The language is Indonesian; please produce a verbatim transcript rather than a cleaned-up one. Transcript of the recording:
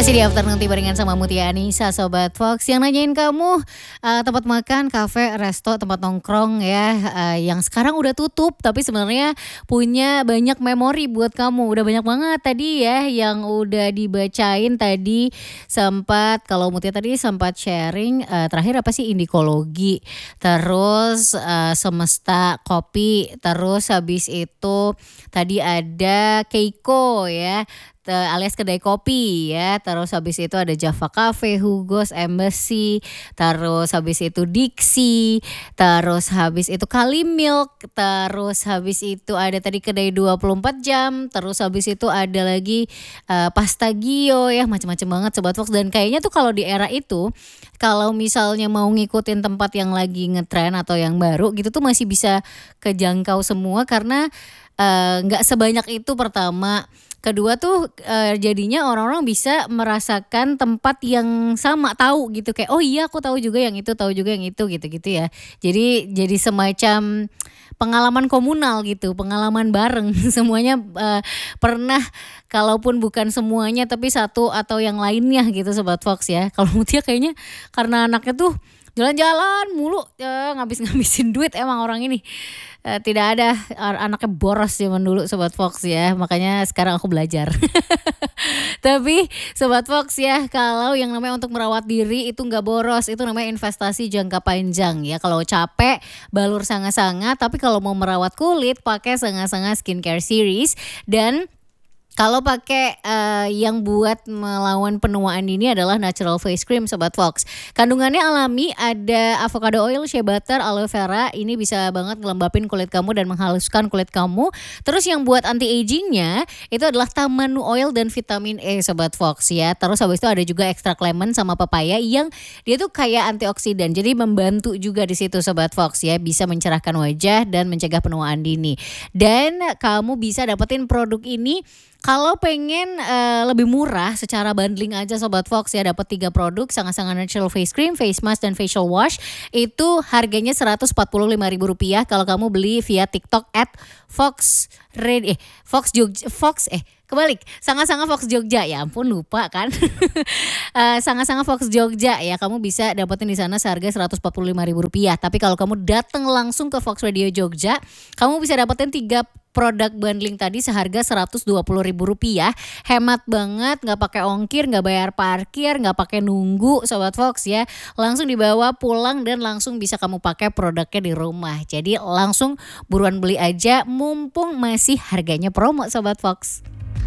Masih di Afternoon Tea barengan sama Mutia Anissa, Sobat Fox. Yang nanyain kamu uh, tempat makan, kafe, resto, tempat nongkrong ya uh, yang sekarang udah tutup tapi sebenarnya punya banyak memori buat kamu. Udah banyak banget tadi ya yang udah dibacain tadi. Sempat, kalau Mutia tadi sempat sharing uh, terakhir apa sih, Indikologi. Terus uh, Semesta Kopi. Terus habis itu tadi ada Keiko ya, alias kedai kopi ya. Terus habis itu ada Java Cafe, Hugo's Embassy, terus habis itu Dixie, terus habis itu Kali Milk, terus habis itu ada tadi kedai dua puluh empat jam, terus habis itu ada lagi uh, Pastagio ya, macam-macam banget Sobat Fox. Dan kayaknya tuh kalau di era itu, kalau misalnya mau ngikutin tempat yang lagi ngetren atau yang baru gitu tuh masih bisa kejangkau semua karena nggak uh, sebanyak itu pertama. Kedua tuh uh, jadinya orang-orang bisa merasakan tempat yang sama, tahu gitu kayak oh iya aku tahu juga yang itu, tahu juga yang itu gitu-gitu ya. Jadi jadi semacam pengalaman komunal gitu, pengalaman bareng semuanya uh, pernah, kalaupun bukan semuanya tapi satu atau yang lainnya gitu Sobat Fox ya. Kalau Mutia kayaknya karena anaknya tuh jalan-jalan mulu ya, ngabis-ngabisin duit emang orang ini. Uh, tidak ada anaknya boros zaman dulu Sobat Fox ya, makanya sekarang aku belajar. Tapi Sobat Fox ya, kalau yang namanya untuk merawat diri itu nggak boros, itu namanya investasi jangka panjang ya. Kalau capek balur sanga-sanga, tapi kalau mau merawat kulit pakai Sanga-Sanga Skincare Series. Dan kalau pakai uh, yang buat melawan penuaan dini adalah Natural Face Cream Sobat Fox. Kandungannya alami, ada avocado oil, shea butter, aloe vera. Ini bisa banget ngelembapin kulit kamu dan menghaluskan kulit kamu. Terus yang buat anti agingnya itu adalah tamanu oil dan vitamin E Sobat Fox ya. Terus habis itu ada juga extract lemon sama papaya yang dia tuh kayak antioksidan. Jadi membantu juga di situ Sobat Fox ya, bisa mencerahkan wajah dan mencegah penuaan dini. Dan kamu bisa dapetin produk ini kalau pengen uh, lebih murah secara bundling aja Sobat Fox ya, dapat tiga produk Sanga-Sanga Natural Face Cream, Face Mask dan Facial Wash. Itu harganya seratus empat puluh lima ribu rupiah kalau kamu beli via TikTok at Fox Red eh Fox Jogja, Fox eh kebalik Sanga-Sanga Fox Jogja, ya ampun lupa kan. uh, Sanga-Sanga Fox Jogja ya, kamu bisa dapetin di sana seharga seratus empat puluh lima ribu rupiah. Tapi kalau kamu datang langsung ke Fox Radio Jogja, kamu bisa dapetin tiga produk bundling tadi seharga seratus dua puluh ribu rupiah. Hemat banget, nggak pakai ongkir, nggak bayar parkir, nggak pakai nunggu Sobat Fox ya. Langsung dibawa pulang dan langsung bisa kamu pakai produknya di rumah. Jadi langsung buruan beli aja mumpung masih harganya promo Sobat Fox.